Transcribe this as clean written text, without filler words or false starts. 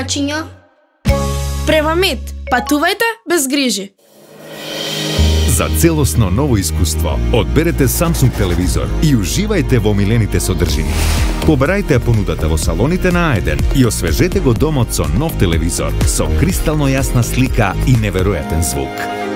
тумачења. Превамет, патувајте без грижи. За целосно ново искуство, одберете Samsung телевизор и уживајте во омилените содржини. Побарајте понудата во салоните на А1 и освежете го домот со нов телевизор со кристално јасна слика и неверојатен звук.